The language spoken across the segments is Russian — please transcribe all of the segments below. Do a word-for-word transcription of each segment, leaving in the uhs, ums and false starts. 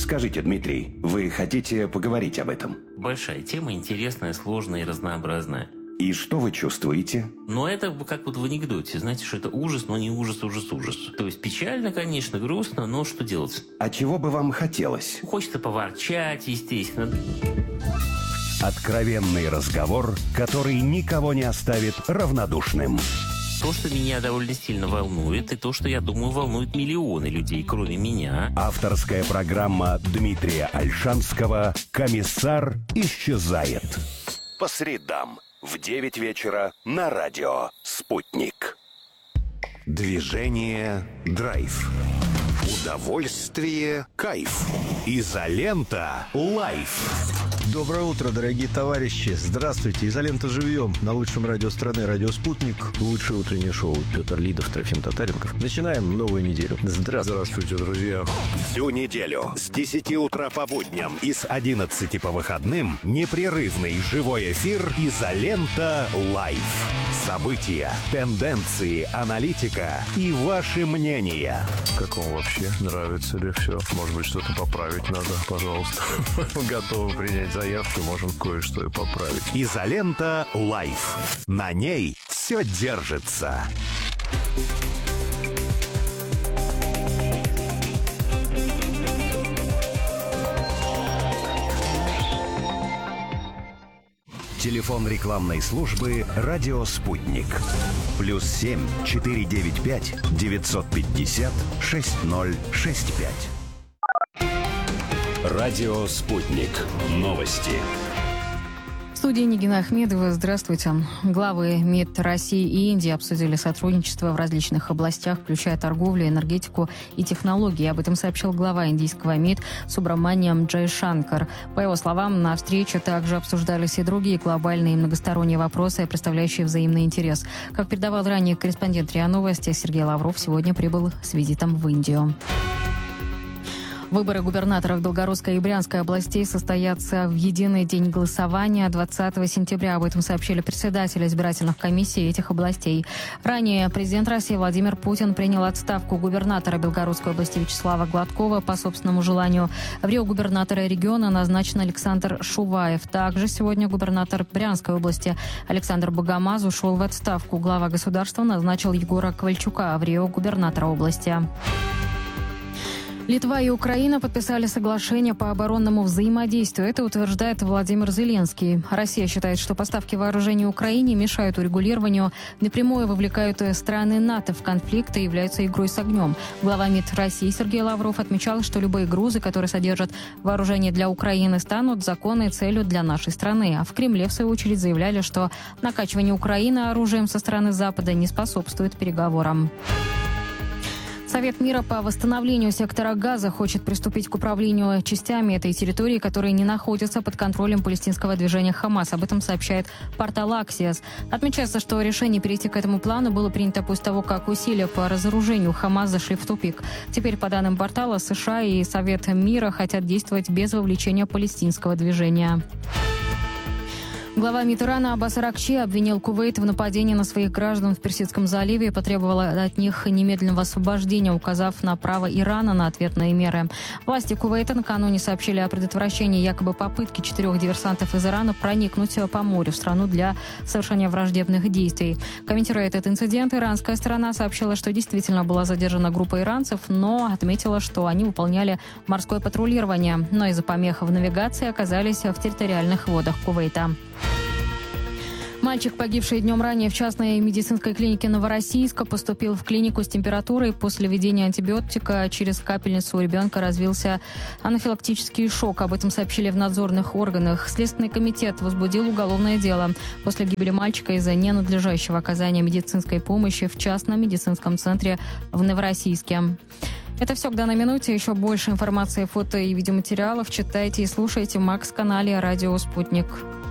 Скажите, Дмитрий, вы хотите поговорить об этом? Большая тема, интересная, сложная и разнообразная. И что вы чувствуете? Но это как вот в анекдоте. Знаете, что это ужас, но не ужас, ужас, ужас. То есть печально, конечно, грустно, но что делать? А чего бы вам хотелось? Хочется поворчать, естественно. Откровенный разговор, который никого не оставит равнодушным. То, что меня довольно сильно волнует, и то, что, я думаю, волнует миллионы людей, кроме меня. Авторская программа Дмитрия Ольшанского «Комиссар исчезает». По средам в девять вечера на радио «Спутник». Движение «Драйв». Удовольствие «Кайф». Изолента «Лайф». Доброе утро, дорогие товарищи. Здравствуйте. Изолента живьем. На лучшем радио страны, радио «Спутник». Лучшее утреннее шоу. Петр Лидов, Трофим Татаренков. Начинаем новую неделю. Здравствуйте. Здравствуйте, друзья. Всю неделю с десяти утра по будням и с одиннадцати по выходным непрерывный живой эфир «Изолента Лайф». События, тенденции, аналитика и ваши мнения. Как вам вообще? Нравится ли все? Может быть, что-то поправить надо? Пожалуйста. Готовы принять заявки, можем кое-что и поправить. «Изолента Лайф». На ней все держится. Телефон рекламной службы «Радио Спутник». Плюс семь четыре девять пять девятьсот пятьдесят шесть ноль шесть пять. Радио «Спутник». Новости. В студии Нигина Ахмедова. Здравствуйте. Главы МИД России и Индии обсудили сотрудничество в различных областях, включая торговлю, энергетику и технологии. Об этом сообщил глава индийского МИД Субраманиам Джайшанкар. По его словам, на встрече также обсуждались и другие глобальные и многосторонние вопросы, представляющие взаимный интерес. Как передавал ранее корреспондент РИА Новости, Сергей Лавров сегодня прибыл с визитом в Индию. Выборы губернаторов Белгородской и Брянской областей состоятся в единый день голосования двадцатого сентября. Об этом сообщили председатели избирательных комиссий этих областей. Ранее президент России Владимир Путин принял отставку губернатора Белгородской области Вячеслава Гладкова по собственному желанию. В Рио губернатора региона назначен Александр Шуваев. Также сегодня губернатор Брянской области Александр Богомаз ушел в отставку. Глава государства назначил Егора Ковальчука в Рио губернатора области. Литва и Украина подписали соглашение по оборонному взаимодействию. Это утверждает Владимир Зеленский. Россия считает, что поставки вооружений Украине мешают урегулированию, напрямую вовлекают страны НАТО в конфликт и являются игрой с огнем. Глава МИД России Сергей Лавров отмечал, что любые грузы, которые содержат вооружение для Украины, станут законной целью для нашей страны. А в Кремле, в свою очередь, заявляли, что накачивание Украины оружием со стороны Запада не способствует переговорам. Совет мира по восстановлению сектора Газа хочет приступить к управлению частями этой территории, которые не находятся под контролем палестинского движения «Хамас». Об этом сообщает портал «Аксиос». Отмечается, что решение перейти к этому плану было принято после того, как усилия по разоружению «Хамас» зашли в тупик. Теперь, по данным портала, США и Совет мира хотят действовать без вовлечения палестинского движения. Глава МИД Ирана Аббас Аракчи обвинил Кувейт в нападении на своих граждан в Персидском заливе и потребовал от них немедленного освобождения, указав на право Ирана на ответные меры. Власти Кувейта накануне сообщили о предотвращении якобы попытки четырех диверсантов из Ирана проникнуть по морю в страну для совершения враждебных действий. Комментируя этот инцидент, иранская сторона сообщила, что действительно была задержана группа иранцев, но отметила, что они выполняли морское патрулирование, но из-за помех в навигации оказались в территориальных водах Кувейта. Мальчик, погибший днем ранее в частной медицинской клинике Новороссийска, поступил в клинику с температурой. После введения антибиотика через капельницу у ребенка развился анафилактический шок. Об этом сообщили в надзорных органах. Следственный комитет возбудил уголовное дело после гибели мальчика из-за ненадлежащего оказания медицинской помощи в частном медицинском центре в Новороссийске. Это все к данной минуте. Еще больше информации, фото и видеоматериалов читайте и слушайте в Макс-канале «Радио Спутник».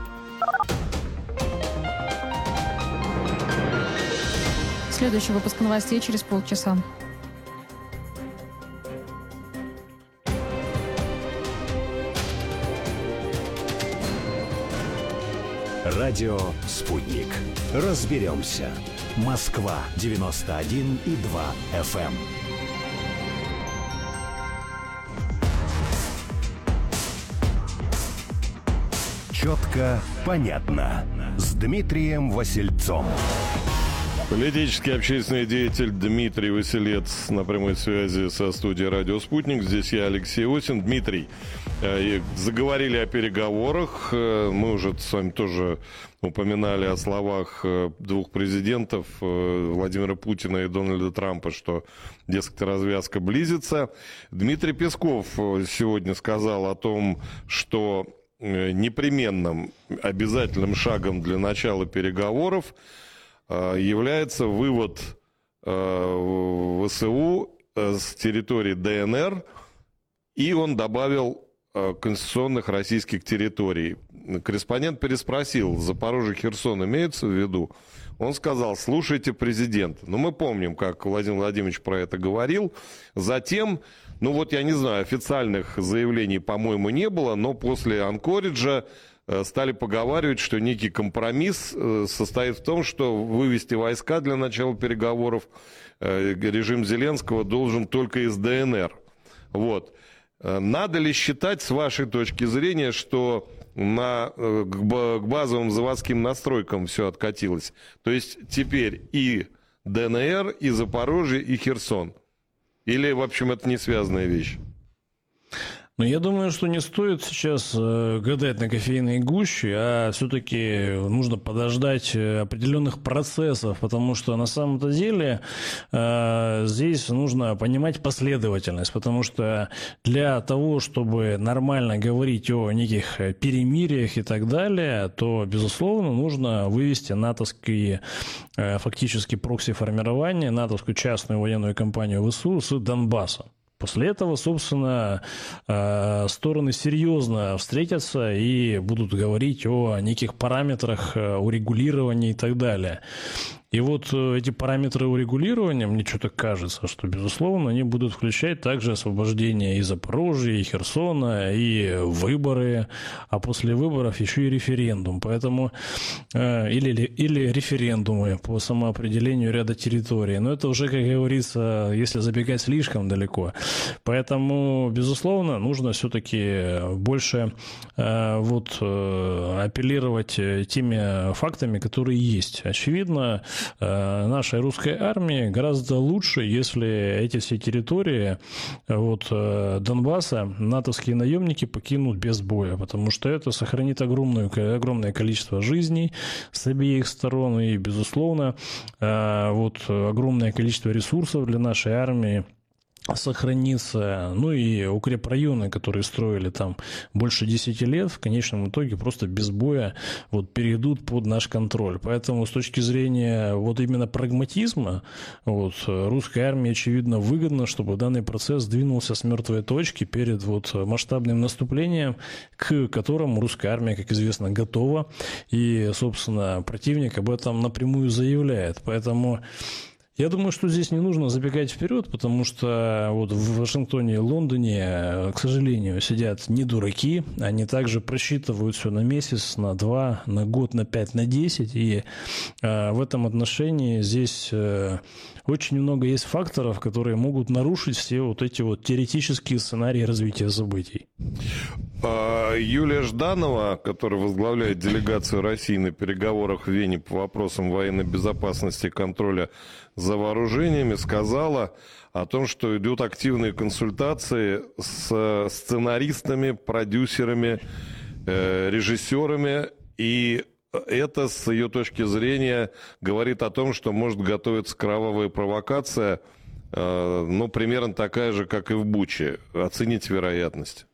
Следующий выпуск новостей через полчаса. Радио «Спутник». Разберемся. Москва девяносто один и два эф эм. Четко, понятно. С Дмитрием Васильцом. Политический общественный деятель Дмитрий Василец на прямой связи со студией «Радио Спутник». Здесь я, Алексей Осин. Дмитрий, заговорили о переговорах. Мы уже с вами тоже упоминали о словах двух президентов, Владимира Путина и Дональда Трампа, что, дескать, развязка близится. Дмитрий Песков сегодня сказал о том, что непременным обязательным шагом для начала переговоров является вывод ВСУ с территории ДНР, и он добавил конституционных российских территорий. Корреспондент переспросил, Запорожье, Херсон имеются в виду? Он сказал, слушайте президента. Ну, мы помним, как Владимир Владимирович про это говорил. Затем, ну вот я не знаю, официальных заявлений, по-моему, не было, но после Анкориджа стали поговаривать, что некий компромисс состоит в том, что вывести войска для начала переговоров режим Зеленского должен только из ДНР. Вот. Надо ли считать, с вашей точки зрения, что на, к базовым заводским настройкам все откатилось? То есть теперь и ДНР, и Запорожье, и Херсон? Или, в общем, это не связанная вещь? Но я думаю, что не стоит сейчас э, гадать на кофейной гуще, а все-таки нужно подождать определенных процессов, потому что на самом-то деле э, здесь нужно понимать последовательность, потому что для того, чтобы нормально говорить о неких перемириях и так далее, то, безусловно, нужно вывести натовские э, фактически прокси-формирования, натовскую частную военную компанию ВСУ с Донбасса. После этого, собственно, стороны серьезно встретятся и будут говорить о неких параметрах урегулирования и так далее. И вот эти параметры урегулирования, мне что-то кажется, что, безусловно, они будут включать также освобождение и Запорожья, и Херсона, и выборы, а после выборов еще и референдум. Поэтому, или, или референдумы по самоопределению ряда территорий. Но это уже, как говорится, если забегать слишком далеко. Поэтому, безусловно, нужно все-таки больше вот, апеллировать теми фактами, которые есть. Очевидно, нашей русской армии гораздо лучше, если эти все территории вот, Донбасса натовские наемники покинут без боя, потому что это сохранит огромное, огромное количество жизней с обеих сторон и, безусловно, вот, огромное количество ресурсов для нашей армии сохранится, ну и укрепрайоны, которые строили там больше десяти лет, в конечном итоге просто без боя вот перейдут под наш контроль. Поэтому с точки зрения вот именно прагматизма, вот, русской армии, очевидно, выгодно, чтобы данный процесс двинулся с мертвой точки перед вот масштабным наступлением, к которому русская армия, как известно, готова, и, собственно, противник об этом напрямую заявляет. Поэтому я думаю, что здесь не нужно забегать вперед, потому что вот в Вашингтоне и Лондоне, к сожалению, сидят не дураки. Они также просчитывают все на месяц, на два, на год, на пять, на десять. И э, в этом отношении здесь э, очень много есть факторов, которые могут нарушить все вот эти вот теоретические сценарии развития событий. Юлия Жданова, которая возглавляет делегацию России на переговорах в Вене по вопросам военной безопасности и контроля за вооружениями, сказала о том, что идут активные консультации с сценаристами, продюсерами, э, режиссерами, и это, с ее точки зрения, говорит о том, что может готовиться кровавая провокация, э, ну, примерно такая же, как и в Буче. Оцените вероятность.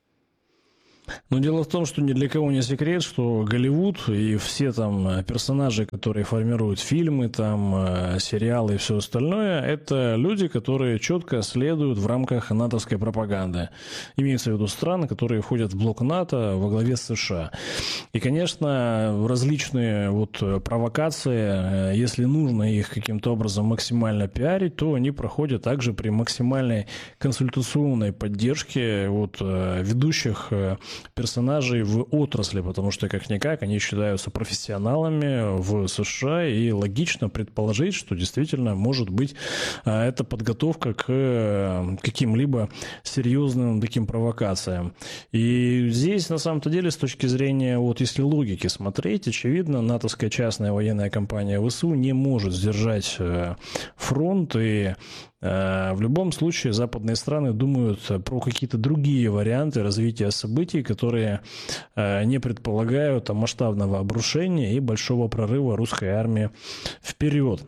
Но дело в том, что ни для кого не секрет, что Голливуд и все там персонажи, которые формируют фильмы, там, сериалы и все остальное, это люди, которые четко следуют в рамках натовской пропаганды. Имеется в виду страны, которые входят в блок НАТО во главе с США. И, конечно, различные вот провокации, если нужно их каким-то образом максимально пиарить, то они проходят также при максимальной консультационной поддержке вот ведущих персонажей в отрасли, потому что, как-никак, они считаются профессионалами в США, и логично предположить, что действительно может быть это подготовка к каким-либо серьезным таким провокациям. И здесь, на самом-то деле, с точки зрения, вот если логики смотреть, очевидно, натовская частная военная компания ВСУ не может сдержать фронт, и в любом случае западные страны думают про какие-то другие варианты развития событий, которые не предполагают масштабного обрушения и большого прорыва русской армии вперед.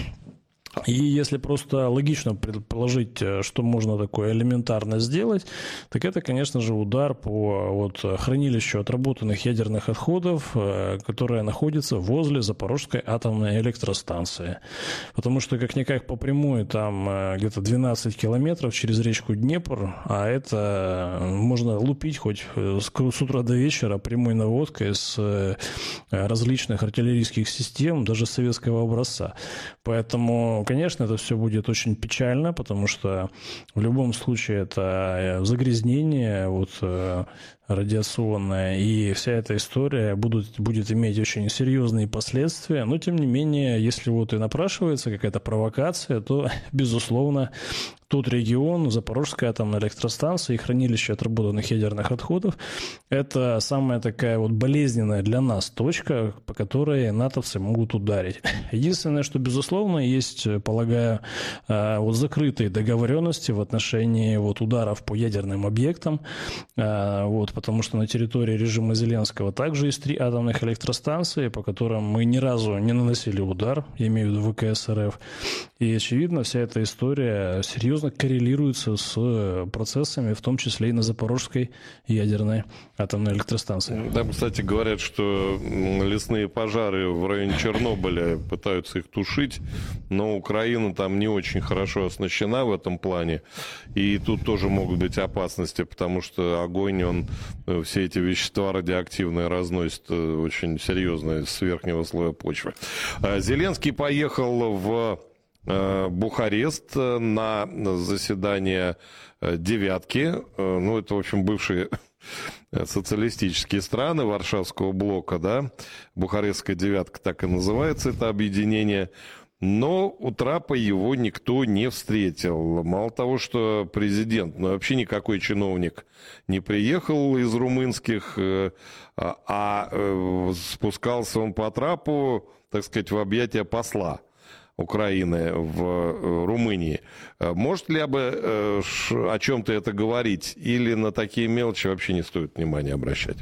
И если просто логично предположить, что можно такое элементарно сделать, так это, конечно же, удар по вот хранилищу отработанных ядерных отходов, которое находится возле Запорожской атомной электростанции. Потому что, как-никак, по прямой там где-то двенадцать километров через речку Днепр, а это можно лупить хоть с утра до вечера прямой наводкой с различных артиллерийских систем, даже советского образца. Поэтому, конечно, это все будет очень печально, потому что в любом случае это загрязнение вот, радиационное, и вся эта история будут, будет иметь очень серьезные последствия. Но, тем не менее, если вот и напрашивается какая-то провокация, то, безусловно, тот регион, Запорожская атомная электростанция и хранилище отработанных ядерных отходов, это самая такая вот болезненная для нас точка, по которой натовцы могут ударить. Единственное, что, безусловно, есть, полагаю, вот закрытые договоренности в отношении вот ударов по ядерным объектам, вот, потому что на территории режима Зеленского также есть три атомных электростанции, по которым мы ни разу не наносили удар, я имею в виду ВКС РФ, и, очевидно, вся эта история серьезно коррелируется с процессами, в том числе и на Запорожской ядерной атомной электростанции. Там, кстати, говорят, что лесные пожары в районе Чернобыля пытаются их тушить, но Украина там не очень хорошо оснащена в этом плане, и тут тоже могут быть опасности, потому что огонь, он все эти вещества радиоактивные разносит очень серьезно с верхнего слоя почвы. Зеленский поехал в Бухарест на заседание «девятки». Ну, это, в общем, бывшие социалистические страны Варшавского блока, да. Бухарестская девятка так и называется, это объединение. Но у Трапа его никто не встретил. Мало того, что президент, но вообще никакой чиновник не приехал из румынских, а спускался он по Трапу, так сказать, в объятия посла Украины в Румынии. Может ли об, о чем-то это говорить, или на такие мелочи вообще не стоит внимания обращать?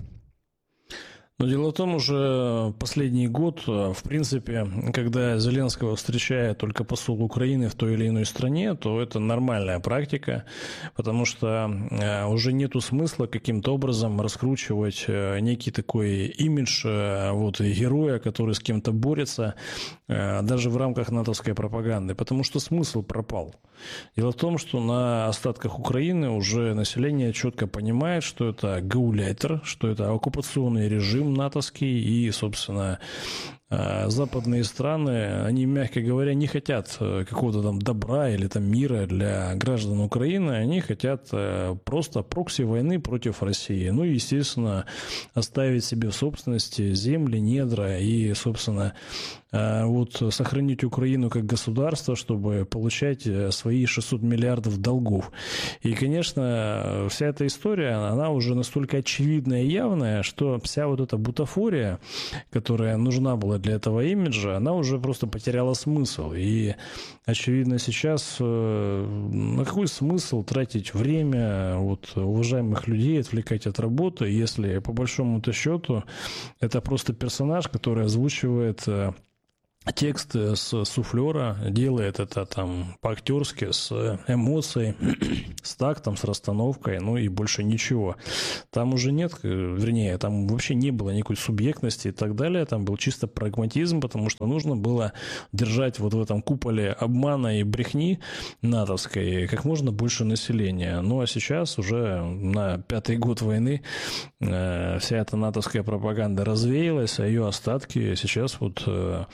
Но дело в том, уже последний год, в принципе, когда Зеленского встречает только посол Украины в той или иной стране, то это нормальная практика, потому что уже нету смысла каким-то образом раскручивать некий такой имидж вот, героя, который с кем-то борется, даже в рамках натовской пропаганды, потому что смысл пропал. Дело в том, что на остатках Украины уже население четко понимает, что это гауляйтер, что это оккупационный режим натовский, и, собственно, западные страны, они, мягко говоря, не хотят какого-то там добра или там мира для граждан Украины, они хотят просто прокси-войны против России. Ну и, естественно, оставить себе в собственности земли, недра и, собственно, вот сохранить Украину как государство, чтобы получать свои шестьсот миллиардов долгов. И, конечно, вся эта история, она уже настолько очевидная и явная, что вся вот эта бутафория, которая нужна была для этого имиджа, она уже просто потеряла смысл. И, очевидно, сейчас на какой смысл тратить время вот, уважаемых людей, отвлекать от работы, если, по большому-то счету, это просто персонаж, который озвучивает текст с суфлера, делает это там по-актерски, с эмоцией, с тактом, с расстановкой, ну и больше ничего. Там уже нет, вернее, там вообще не было никакой субъектности и так далее, там был чисто прагматизм, потому что нужно было держать вот в этом куполе обмана и брехни натовской как можно больше населения. Ну а сейчас уже на пятый год войны э, вся эта натовская пропаганда развеялась, а ее остатки сейчас вот э,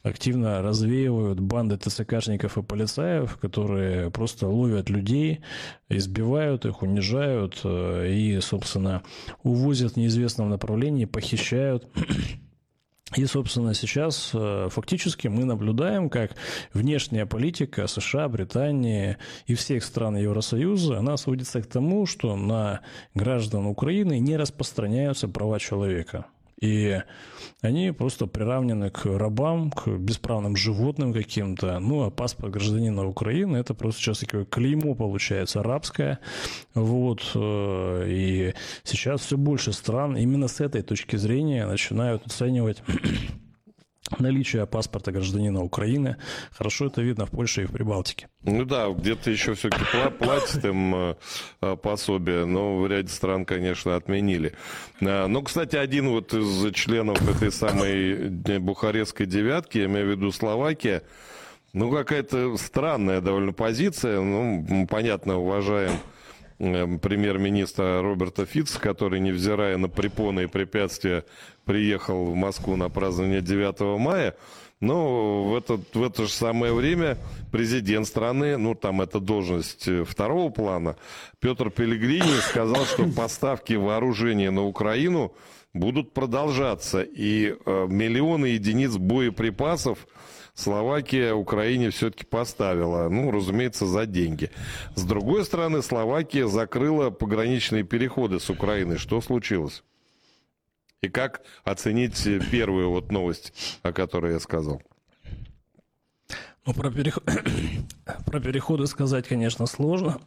активно развеивают банды ТЦКшников и полицаев, которые просто ловят людей, избивают их, унижают и, собственно, увозят в неизвестном направлении, похищают. И, собственно, сейчас фактически мы наблюдаем, как внешняя политика США, Британии и всех стран Евросоюза, она сводится к тому, что на граждан Украины не распространяются права человека. И они просто приравнены к рабам, к бесправным животным каким-то. Ну, а паспорт гражданина Украины – это просто сейчас такое клеймо, получается, рабское. Вот. И сейчас все больше стран именно с этой точки зрения начинают оценивать наличие паспорта гражданина Украины. Хорошо это видно в Польше и в Прибалтике. Ну да, где-то еще все-таки платят им пособие, но в ряде стран, конечно, отменили. Но, кстати, один вот из членов этой самой Бухарестской девятки, я имею в виду Словакия, ну какая-то странная довольно позиция. Ну, понятно, уважаем премьер-министра Роберта Фица, который, невзирая на препоны и препятствия, приехал в Москву на празднование девятого мая, но в это, в это же самое время президент страны, ну там это должность второго плана, Петр Пеллегрини сказал, что поставки вооружения на Украину будут продолжаться, и э, миллионы единиц боеприпасов Словакия Украине все-таки поставила, ну, разумеется, за деньги. С другой стороны, Словакия закрыла пограничные переходы с Украиной. Что случилось? И как оценить первую вот новость, о которой я сказал? Ну, про, переход... про переходы сказать, конечно, сложно.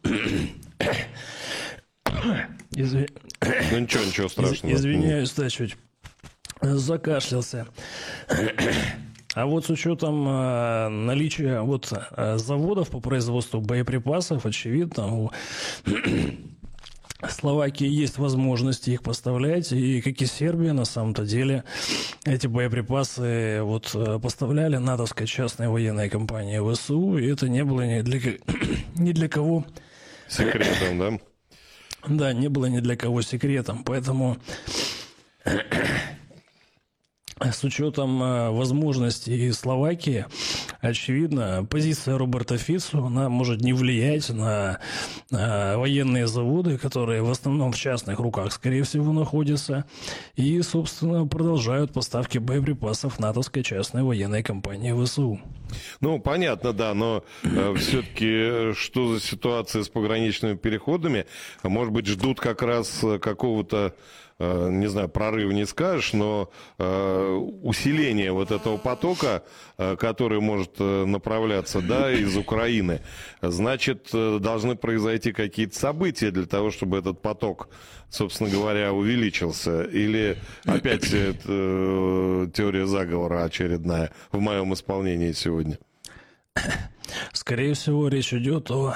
Изв... Ну, ничего, ничего страшного. Из... Извиняюсь, да, чуть закашлялся. А вот с учетом э, наличия вот, э, заводов по производству боеприпасов, очевидно, у Словакии есть возможности их поставлять. И, как и Сербия, на самом-то деле, эти боеприпасы вот, поставляли натовской частной военной компании ВСУ. И это не было ни для, ни для кого... Секретом, да? Да, не было ни для кого секретом. Поэтому... С учетом э, возможностей Словакии, очевидно, позиция Роберта Фицу, она может не влиять на э, военные заводы, которые в основном в частных руках, скорее всего, находятся, и, собственно, продолжают поставки боеприпасов натовской частной военной компании ВСУ. Ну, понятно, да, но э, все-таки что за ситуация с пограничными переходами? Может быть, ждут как раз какого-то, э, не знаю, прорыва не скажешь, но э, усиление вот этого потока, э, который может э, направляться, да, из Украины. Значит, э, должны произойти какие-то события для того, чтобы этот поток, собственно говоря, увеличился. Или опять это, э, теория заговора очередная в моем исполнении сегодня? Скорее всего, речь идет о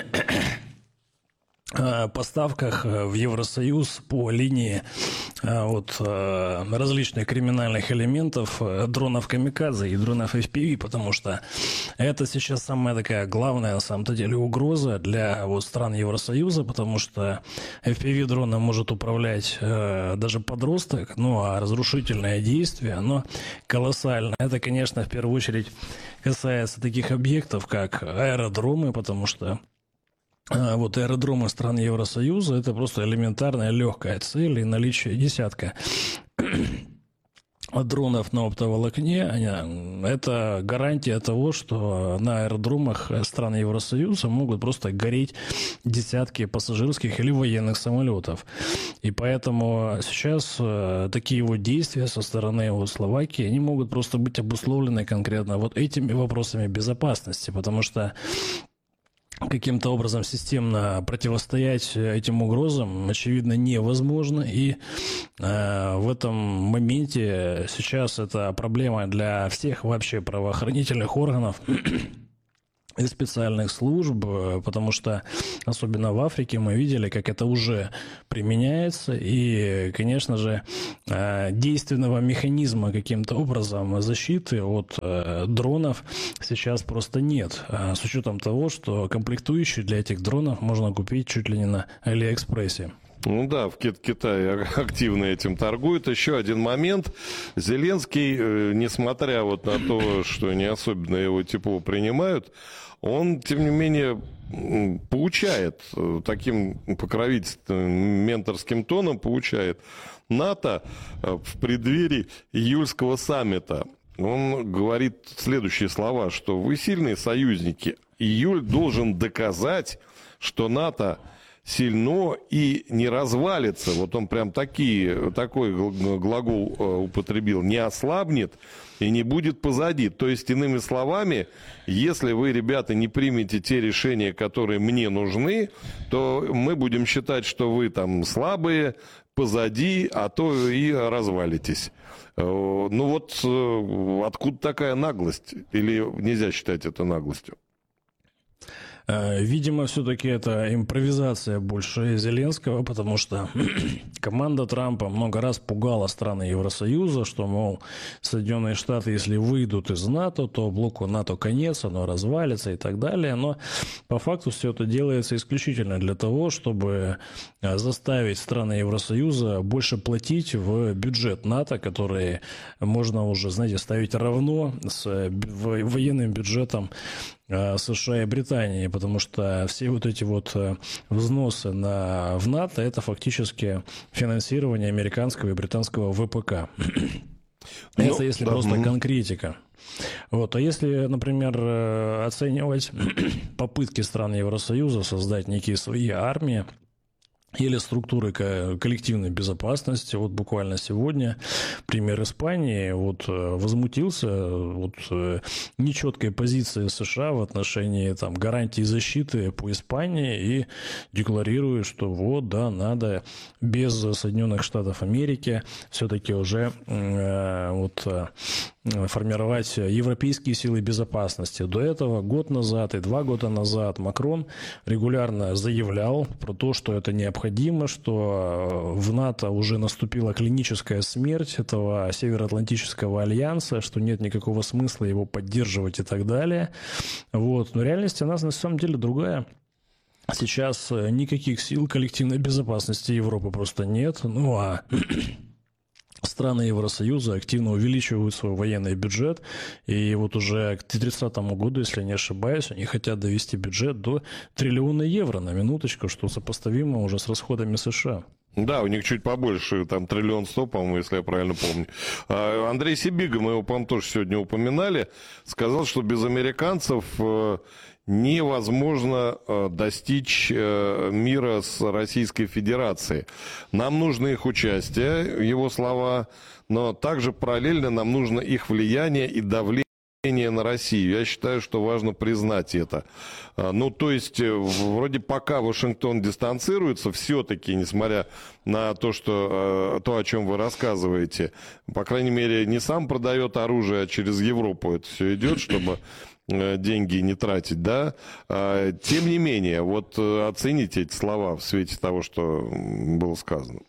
поставках в Евросоюз по линии вот, различных криминальных элементов дронов камикадзе и дронов эф пи ви, потому что это сейчас самая такая главная, на самом-то деле, угроза для вот, стран Евросоюза, потому что эф пи ви-дроном может управлять э, даже подросток, ну а разрушительное действие, оно колоссально. Это, конечно, в первую очередь касается таких объектов, как аэродромы, потому что вот аэродромы стран Евросоюза – это просто элементарная легкая цель, и наличие десятка дронов на оптоволокне – это гарантия того, что на аэродромах стран Евросоюза могут просто гореть десятки пассажирских или военных самолетов. И поэтому сейчас такие вот действия со стороны вот Словакии, они могут просто быть обусловлены конкретно вот этими вопросами безопасности, потому что каким-то образом системно противостоять этим угрозам, очевидно, невозможно. И э, в этом моменте сейчас это проблема для всех вообще правоохранительных органов и специальных служб, потому что, особенно в Африке, мы видели, как это уже применяется, и, конечно же, действенного механизма каким-то образом защиты от дронов сейчас просто нет, с учетом того, что комплектующие для этих дронов можно купить чуть ли не на Алиэкспрессе. Ну да, в Китае активно этим торгуют. Еще один момент. Зеленский, несмотря вот на то, что не особенно его тепло принимают, он, тем не менее, поучает таким покровительственным менторским тоном, поучает НАТО в преддверии июльского саммита. Он говорит следующие слова, что вы сильные союзники. Июль должен доказать, что НАТО сильно и не развалится. Вот он прям такие, такой глагол употребил. Не ослабнет и не будет позади. То есть, иными словами, если вы, ребята, не примете те решения, которые мне нужны, то мы будем считать, что вы там слабые, позади, а то и развалитесь. Ну вот откуда такая наглость? Или нельзя считать это наглостью? Видимо, все-таки это импровизация больше Зеленского, потому что команда Трампа много раз пугала страны Евросоюза, что, мол, Соединенные Штаты, если выйдут из НАТО, то блоку НАТО конец, оно развалится и так далее. Но по факту все это делается исключительно для того, чтобы заставить страны Евросоюза больше платить в бюджет НАТО, который можно уже, знаете, ставить равно с военным бюджетом США и Британии, потому что все вот эти вот взносы на, в НАТО – это фактически финансирование американского и британского ВПК. Ну, это если да, просто ну... конкретика. Вот. А если, например, оценивать попытки стран Евросоюза создать некие свои армии, или структуры коллективной безопасности. Вот буквально сегодня премьер Испании вот возмутился вот нечеткой позиции США в отношении там гарантий защиты по Испании и декларирует, что вот, да, надо без Соединенных Штатов Америки все-таки уже э, вот формировать европейские силы безопасности. До этого год назад и два года назад Макрон регулярно заявлял про то, что это необходимо, что в НАТО уже наступила клиническая смерть этого Североатлантического альянса, что нет никакого смысла его поддерживать и так далее. Вот. Но реальность у нас на самом деле другая. Сейчас никаких сил коллективной безопасности Европы просто нет. Ну а страны Евросоюза активно увеличивают свой военный бюджет, и вот уже к тридцатому году, если не ошибаюсь, они хотят довести бюджет до триллиона евро, на минуточку, что сопоставимо уже с расходами США. Да, у них чуть побольше, там триллион сто, по-моему, если я правильно помню. Андрей Сибига, мы его, по-моему, тоже сегодня упоминали, сказал, что без американцев невозможно достичь мира с Российской Федерацией. Нам нужно их участие, его слова, но также параллельно нам нужно их влияние и давление на Россию. Я считаю, что важно признать это. Ну, то есть, вроде пока Вашингтон дистанцируется, все-таки, несмотря на то, что, то, о чем вы рассказываете, по крайней мере, не сам продает оружие, а через Европу это все идет, чтобы деньги не тратить, да. Тем не менее, вот оцените эти слова в свете того, что было сказано.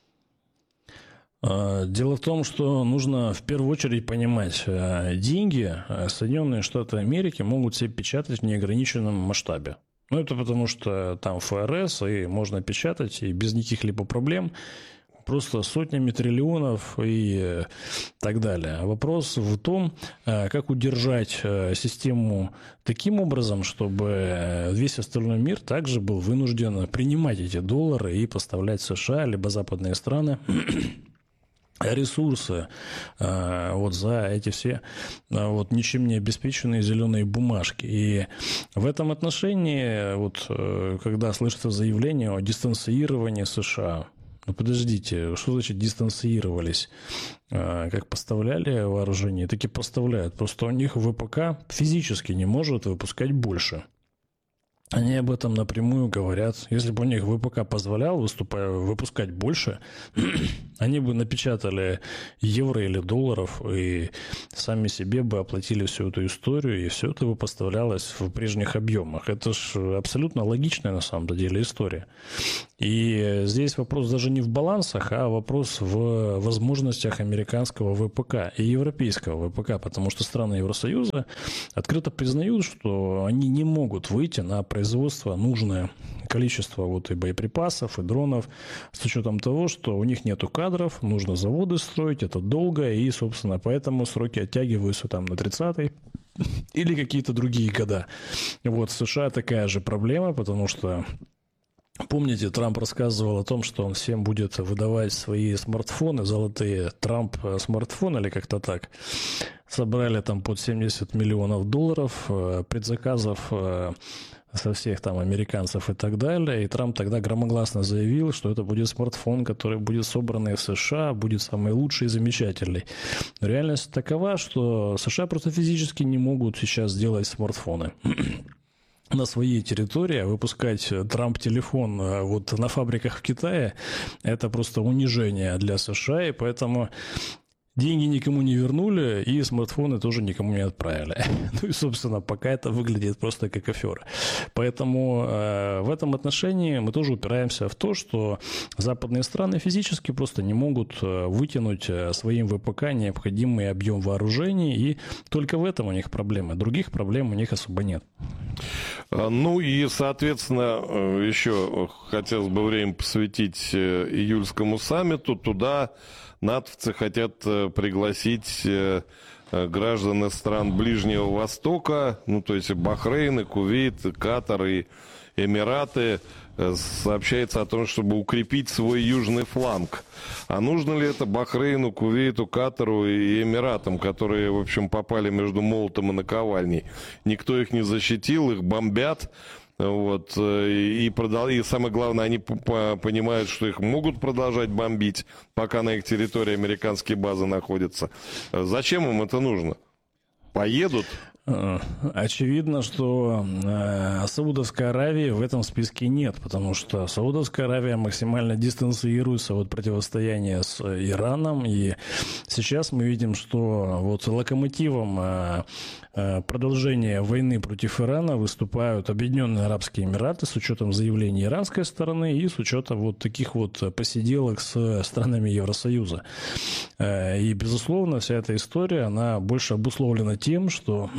Дело в том, что нужно в первую очередь понимать, деньги Соединенные Штаты Америки могут себе печатать в неограниченном масштабе. Ну, это потому что там эф эр эс, и можно печатать, и без никаких-либо проблем, просто сотнями триллионов и так далее. Вопрос в том, как удержать систему таким образом, чтобы весь остальной мир также был вынужден принимать эти доллары и поставлять в США, либо западные страны ресурсы вот за эти все вот ничем не обеспеченные зеленые бумажки. И в этом отношении, вот когда слышится заявление о дистанцировании США, ну подождите, что значит дистанцировались? Как поставляли вооружение, так и поставляют. Просто у них ВПК физически не может выпускать больше. Они об этом напрямую говорят. Если бы у них ВПК позволял выступая, выпускать больше, они бы напечатали евро или долларов и сами себе бы оплатили всю эту историю, и все это бы поставлялось в прежних объемах. Это же абсолютно логичная на самом деле история. И здесь вопрос даже не в балансах, а вопрос в возможностях американского ВПК и европейского ВПК, потому что страны Евросоюза открыто признают, что они не могут выйти на производство производства нужное количество вот и боеприпасов, и дронов, с учетом того, что у них нету кадров, нужно заводы строить, это долго, и, собственно, поэтому сроки оттягиваются там на тридцатый или какие-то другие года. Вот в США такая же проблема, потому что, помните, Трамп рассказывал о том, что он всем будет выдавать свои смартфоны, золотые Трамп смартфоны или как-то так. Собрали там под семьдесят миллионов долларов предзаказов со всех там американцев и так далее. И Трамп тогда громогласно заявил, что это будет смартфон, который будет собранный в США, будет самый лучший и замечательный. Но реальность такова, что США просто физически не могут сейчас сделать смартфоны на своей территории, а выпускать Трамп-телефон вот на фабриках в Китае – это просто унижение для США, и поэтому деньги никому не вернули, и смартфоны тоже никому не отправили. Ну и, собственно, пока это выглядит просто как афера. Поэтому э, в этом отношении мы тоже упираемся в то, что западные страны физически просто не могут э, вытянуть э, своим ВПК необходимый объем вооружений, и только в этом у них проблемы. Других проблем у них особо нет. Ну и, соответственно, еще хотелось бы время посвятить июльскому саммиту. Туда натовцы хотят пригласить граждан из стран Ближнего Востока, ну то есть Бахрейн, Кувейт, Катар и Эмираты. Сообщается о том, чтобы укрепить свой южный фланг. А нужно ли это Бахрейну, Кувейту, Катару и Эмиратам, которые, в общем, попали между молотом и наковальней? Никто их не защитил, их бомбят. Вот, и, продал... и самое главное, они понимают, что их могут продолжать бомбить, пока на их территории американские базы находятся. Зачем им это нужно? Поедут? Очевидно, что э, Саудовской Аравии в этом списке нет, потому что Саудовская Аравия максимально дистанцируется от противостояния с Ираном, и сейчас мы видим, что вот локомотивом э, э, продолжения войны против Ирана выступают Объединенные Арабские Эмираты с учетом заявлений иранской стороны и с учетом вот таких вот посиделок с странами Евросоюза. Э, и, безусловно, вся эта история, она больше обусловлена тем, что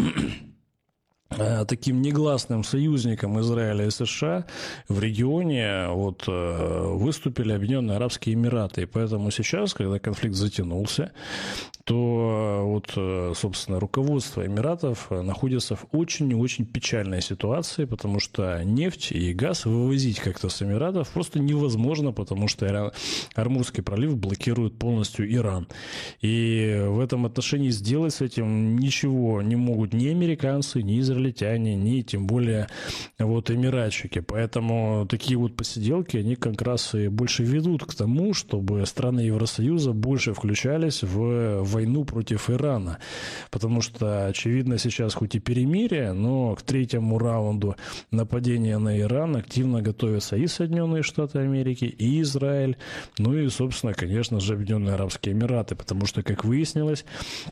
таким негласным союзником Израиля и США в регионе вот, выступили Объединенные Арабские Эмираты. И поэтому сейчас, когда конфликт затянулся, то вот, собственно, руководство Эмиратов находится в очень и очень печальной ситуации, потому что нефть и газ вывозить как-то с Эмиратов просто невозможно, потому что Ормузский пролив блокирует полностью Иран. И в этом отношении сделать с этим ничего не могут ни американцы, ни израильтяне, ни тем более вот эмиратчики. Поэтому такие вот посиделки, они как раз и больше ведут к тому, чтобы страны Евросоюза больше включались в войну против Ирана. Потому что, очевидно, сейчас хоть и перемирие, но к третьему раунду нападения на Иран активно готовятся и Соединенные Штаты Америки, и Израиль, ну и, собственно, конечно же, Объединенные Арабские Эмираты. Потому что, как выяснилось,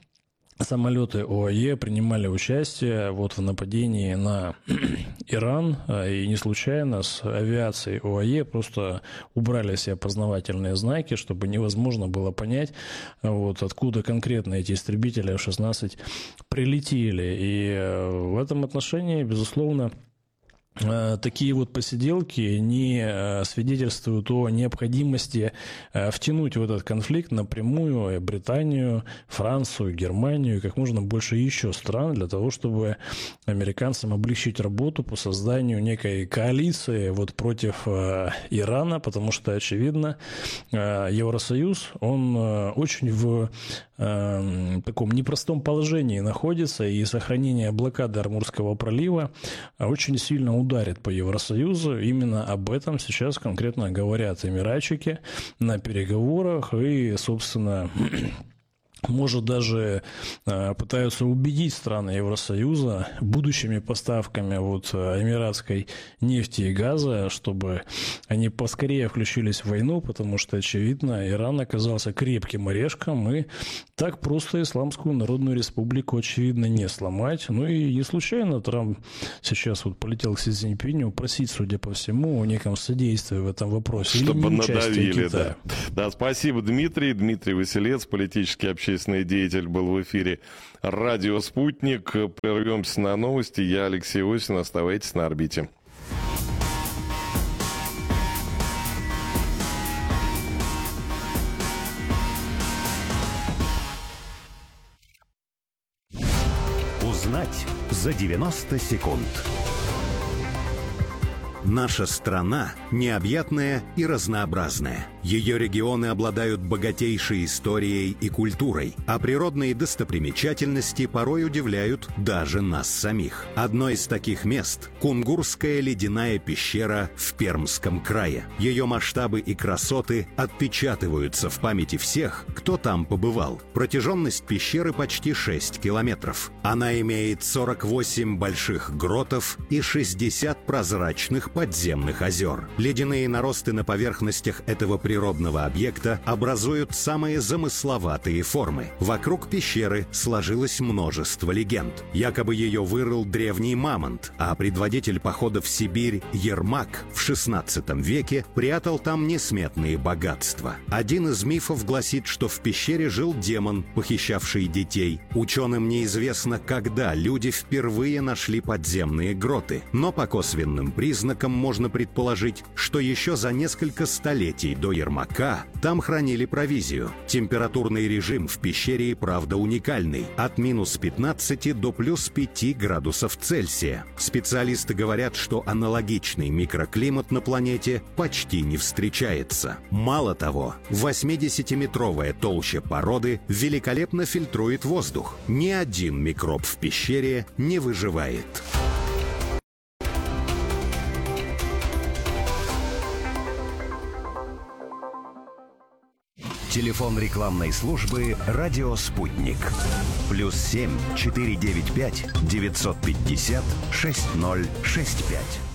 самолеты ОАЕ принимали участие вот в нападении на Иран, и не случайно с авиацией ОАЕ просто убрали все опознавательные знаки, чтобы невозможно было понять, вот, откуда конкретно эти истребители эф шестнадцать прилетели. И в этом отношении, безусловно, такие вот посиделки не свидетельствуют о необходимости втянуть в этот конфликт напрямую Британию, Францию, Германию и как можно больше еще стран для того, чтобы американцам облегчить работу по созданию некой коалиции вот против Ирана, потому что, очевидно, Евросоюз, он очень в таком непростом положении находится, и сохранение блокады Ормузского пролива очень сильно ударит по Евросоюзу. Именно об этом сейчас конкретно говорят эмиратчики на переговорах, и, собственно, может, даже э, пытаются убедить страны Евросоюза будущими поставками вот, эмиратской нефти и газа, чтобы они поскорее включились в войну, потому что, очевидно, Иран оказался крепким орешком, и так просто Исламскую Народную Республику, очевидно, не сломать. Ну и не случайно Трамп сейчас вот полетел к Си Цзиньпиню просить, судя по всему, о неком содействии в этом вопросе. Чтобы надавили, да. Да, спасибо, Дмитрий. Дмитрий Василец, политический общественный общественный деятель, был в эфире «Радио Спутник». Прервемся на новости. Я Алексей Осин. Оставайтесь на орбите. Узнать за девяносто секунд. Наша страна необъятная и разнообразная. Ее регионы обладают богатейшей историей и культурой, а природные достопримечательности порой удивляют даже нас самих. Одно из таких мест – Кунгурская ледяная пещера в Пермском крае. Ее масштабы и красоты отпечатываются в памяти всех, кто там побывал. Протяженность пещеры почти шесть километров. Она имеет сорок восемь больших гротов и шестьдесят прозрачных подземных озер. Ледяные наросты на поверхностях этого природного объекта образуют самые замысловатые формы. Вокруг пещеры сложилось множество легенд. Якобы ее вырыл древний мамонт, а предводитель похода в Сибирь Ермак в шестнадцатом веке прятал там несметные богатства. Один из мифов гласит, что в пещере жил демон, похищавший детей. Ученым неизвестно, когда люди впервые нашли подземные гроты, но по косвенным признакам можно предположить, что еще за несколько столетий до Ермака там хранили провизию. Температурный режим в пещере и правда уникальный – от минус пятнадцати до плюс пяти градусов Цельсия. Специалисты говорят, что аналогичный микроклимат на планете почти не встречается. Мало того, восьмидесятиметровая толща породы великолепно фильтрует воздух. Ни один микроб в пещере не выживает. Телефон рекламной службы «Радио Спутник». Плюс семь четыре девять пять девятьсот пятьдесят шесть ноль шесть пять.